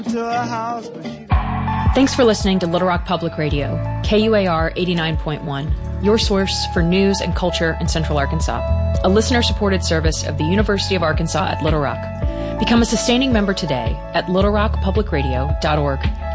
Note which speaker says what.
Speaker 1: Thanks for listening to Little Rock Public Radio, KUAR 89.1, your source for news and culture in Central Arkansas, a listener-supported service of the University of Arkansas at Little Rock. Become a sustaining member today at littlerockpublicradio.org.